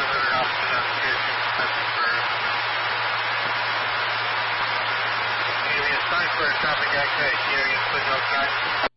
700 off to navigation. Alien sign for traffic activity. Alien signal sign.